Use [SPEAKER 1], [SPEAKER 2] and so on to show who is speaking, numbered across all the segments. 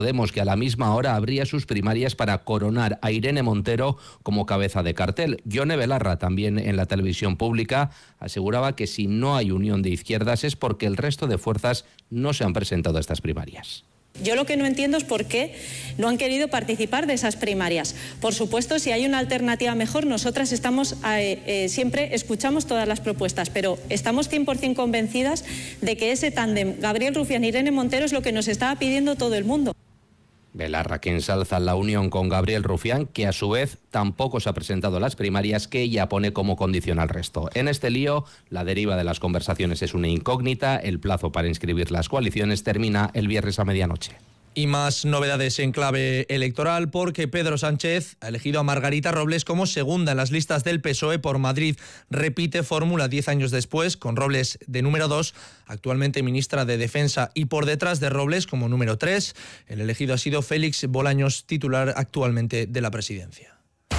[SPEAKER 1] Podemos, que a la misma hora abría sus primarias para coronar a Irene Montero como cabeza de cartel. Yone Belarra, también en la televisión pública, aseguraba que si no hay unión de izquierdas es porque el resto de fuerzas no se han presentado a estas primarias.
[SPEAKER 2] Yo lo que no entiendo es por qué no han querido participar de esas primarias. Por supuesto, si hay una alternativa mejor, nosotras estamos siempre escuchamos todas las propuestas, pero estamos 100% convencidas de que ese tándem Gabriel Rufián-Irene Montero es lo que nos estaba pidiendo todo el mundo.
[SPEAKER 1] Belarra, que ensalza la unión con Gabriel Rufián, que a su vez tampoco se ha presentado a las primarias, que ella pone como condición al resto. En este lío, la deriva de las conversaciones es una incógnita. El plazo para inscribir las coaliciones termina el viernes a medianoche.
[SPEAKER 3] Y más novedades en clave electoral, porque Pedro Sánchez ha elegido a Margarita Robles como segunda en las listas del PSOE por Madrid. Repite fórmula 10 años después, con Robles de número 2, actualmente ministra de Defensa, y por detrás de Robles como número 3. El elegido ha sido Félix Bolaños, titular actualmente de la presidencia.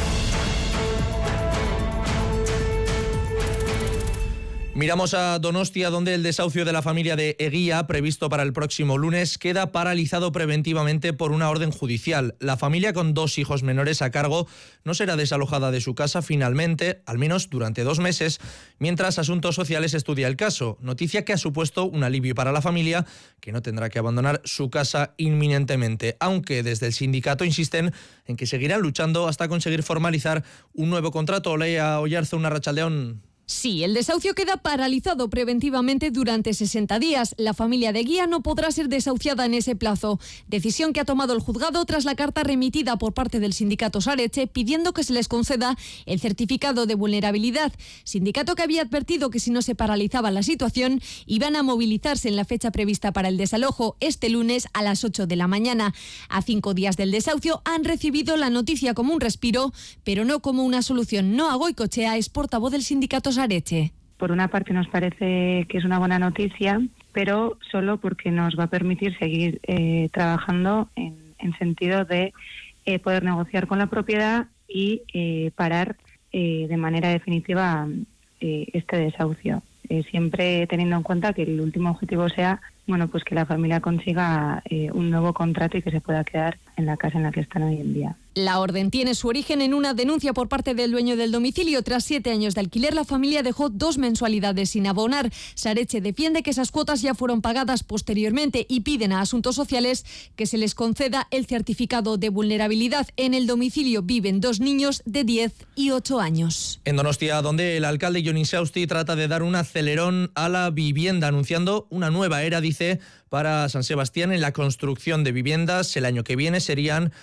[SPEAKER 3] Miramos a Donostia, donde el desahucio de la familia de Eguía, previsto para el próximo lunes, queda paralizado preventivamente por una orden judicial. La familia, con 2 hijos menores a cargo, no será desalojada de su casa finalmente, al menos durante 2 meses, mientras Asuntos Sociales estudia el caso. Noticia que ha supuesto un alivio para la familia, que no tendrá que abandonar su casa inminentemente, aunque desde el sindicato insisten en que seguirán luchando hasta conseguir formalizar un nuevo contrato. Leia Oyarzún, Arratsaldeón.
[SPEAKER 4] Sí, el desahucio queda paralizado preventivamente durante 60 días. La familia de Eguía no podrá ser desahuciada en ese plazo. Decisión que ha tomado el juzgado tras la carta remitida por parte del sindicato Sareche pidiendo que se les conceda el certificado de vulnerabilidad. Sindicato que había advertido que si no se paralizaba la situación iban a movilizarse en la fecha prevista para el desalojo, este lunes a las 8 de la mañana. A 5 días del desahucio han recibido la noticia como un respiro, pero no como una solución. Noa Goicoechea es portavoz del sindicato Sareche.
[SPEAKER 5] Por una parte nos parece que es una buena noticia, pero solo porque nos va a permitir seguir trabajando en sentido de poder negociar con la propiedad y parar de manera definitiva este desahucio. Siempre teniendo en cuenta que el último objetivo sea pues que la familia consiga un nuevo contrato y que se pueda quedar en la casa en la que están hoy en día.
[SPEAKER 4] La orden tiene su origen en una denuncia por parte del dueño del domicilio. Tras 7 años de alquiler, la familia dejó 2 mensualidades sin abonar. Sareche defiende que esas cuotas ya fueron pagadas posteriormente y piden a Asuntos Sociales que se les conceda el certificado de vulnerabilidad. En el domicilio viven 2 niños de 10 y 8 años.
[SPEAKER 3] En Donostia, donde el alcalde Jon Insausti trata de dar un acelerón a la vivienda, anunciando una nueva era, dice, para San Sebastián en la construcción de viviendas. El año que viene serían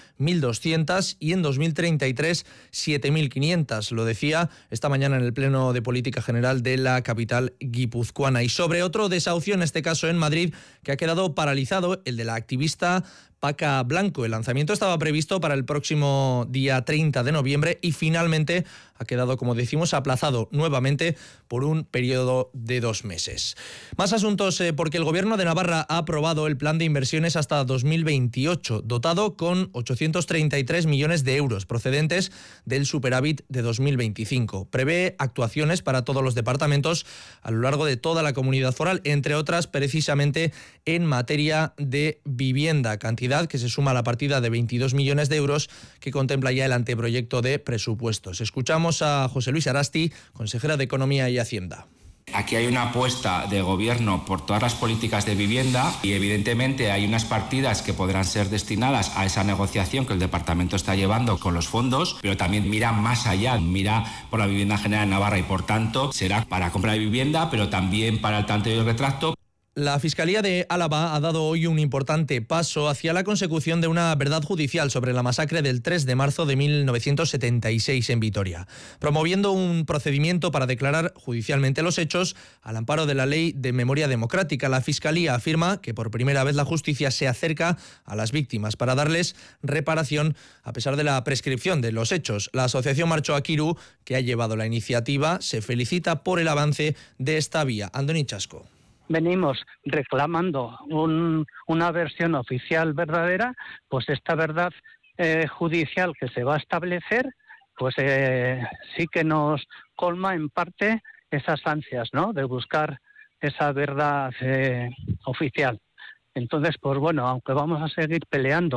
[SPEAKER 3] 1.200 y en 2033 7.500. Lo decía esta mañana en el Pleno de Política General de la capital guipuzcoana. Y sobre otro desahucio, en este caso en Madrid, que ha quedado paralizado, el de la activista Paca Blanco. El lanzamiento estaba previsto para el próximo día 30 de noviembre y finalmente ha quedado, como decimos, aplazado nuevamente por un periodo de 2 meses. Más asuntos, porque el Gobierno de Navarra ha aprobado el plan de inversiones hasta 2028, dotado con 833 millones de euros procedentes del superávit de 2025. Prevé actuaciones para todos los departamentos a lo largo de toda la comunidad foral, entre otras precisamente en materia de vivienda, cantidad que se suma a la partida de 22 millones de euros que contempla ya el anteproyecto de presupuestos. Escuchamos a José Luis Arasti, consejera de Economía y Hacienda.
[SPEAKER 6] Aquí hay una apuesta de gobierno por todas las políticas de vivienda y evidentemente hay unas partidas que podrán ser destinadas a esa negociación que el departamento está llevando con los fondos, pero también mira más allá, mira por la vivienda general de Navarra y por tanto será para compra de vivienda, pero también para el tanteo y el retracto.
[SPEAKER 3] La Fiscalía de Álava ha dado hoy un importante paso hacia la consecución de una verdad judicial sobre la masacre del 3 de marzo de 1976 en Vitoria, promoviendo un procedimiento para declarar judicialmente los hechos al amparo de la Ley de Memoria Democrática. La Fiscalía afirma que por primera vez la justicia se acerca a las víctimas para darles reparación a pesar de la prescripción de los hechos. La Asociación Marcho Akiru, que ha llevado la iniciativa, se felicita por el avance de esta vía. Andoni Chasco.
[SPEAKER 7] Venimos reclamando una versión oficial verdadera, pues esta verdad judicial que se va a establecer, pues sí que nos colma en parte esas ansias, ¿no?, de buscar esa verdad oficial. Entonces, pues bueno, aunque vamos a seguir peleando